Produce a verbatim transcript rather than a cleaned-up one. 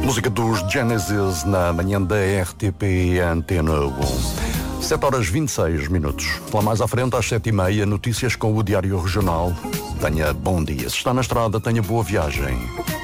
Música dos Genesis na manhã da R T P Antena um. sete horas e vinte e seis minutos. Lá mais à frente, às sete e meia, notícias com o Diário Regional. Tenha bom dia. Se está na estrada, tenha boa viagem.